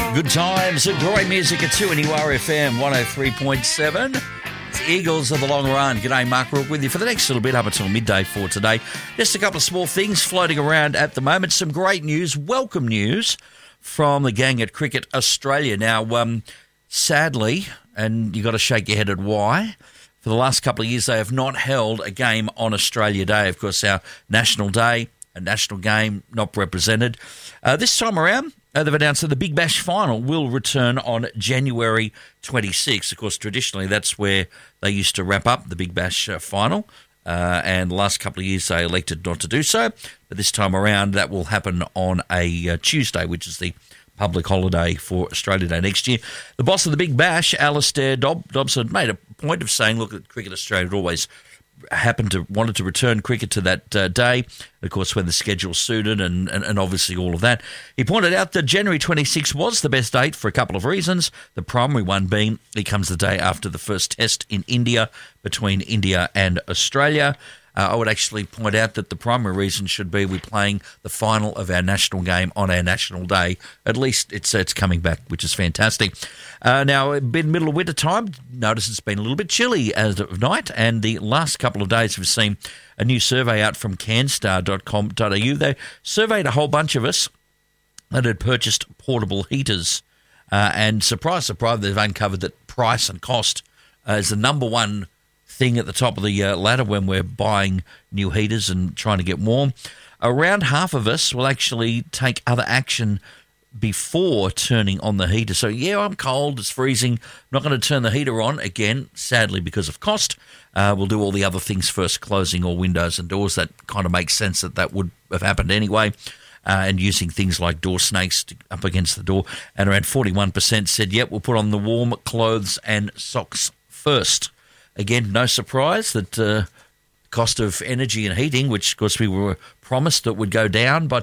Good times and great music at 2 and URFM 103.7. It's Eagles of the Long Run. G'day, Mark Rook with you for the next little bit up until midday for today. Just a couple of small things floating around at the moment. Some great news, welcome news from the gang at Cricket Australia. Now, sadly, and you've got to shake your head at why, for the last couple of years they have not held a game on Australia Day. Of course, our national day, a national game not represented. This time around, they've announced that the Big Bash final will return on January 26. Of course, traditionally, that's where they used to wrap up the Big Bash final. And the last couple of years, they elected not to do so. But this time around, that will happen on a Tuesday, which is the public holiday for Australia Day next year. The boss of the Big Bash, Alistair Dobson, made a point of saying, look, Cricket Australia had always wanted to return cricket to that day, of course, when the schedule suited and obviously all of that. He pointed out that January 26 was the best date for a couple of reasons, the primary one being it comes the day after the first test in India between India and Australia. I would actually point out that the primary reason should be we're playing the final of our national game on our national day. At least it's coming back, which is fantastic. Now, been middle of winter time. Notice it's been a little bit chilly as of night, and the last couple of days we've seen a new survey out from canstar.com.au. They surveyed a whole bunch of us that had purchased portable heaters, and surprise, surprise, they've uncovered that price and cost is the number one thing at the top of the ladder when we're buying new heaters and trying to get warm. Around half of us will actually take other action before turning on the heater. So, yeah, I'm cold, it's freezing, I'm not going to turn the heater on again, sadly, because of cost. We'll do all the other things first, closing all windows and doors. That kind of makes sense that would have happened anyway. And using things like door snakes up against the door. And around 41% said, yep, we'll put on the warm clothes and socks first. Again, no surprise that cost of energy and heating, which, of course, we were promised that would go down by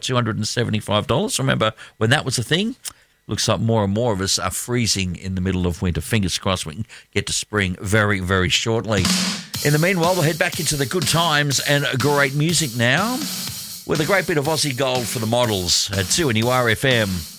$275. Remember when that was a thing? Looks like more and more of us are freezing in the middle of winter. Fingers crossed we can get to spring very, very shortly. In the meanwhile, we'll head back into the good times and great music now with a great bit of Aussie gold for the models at 2 and URFM.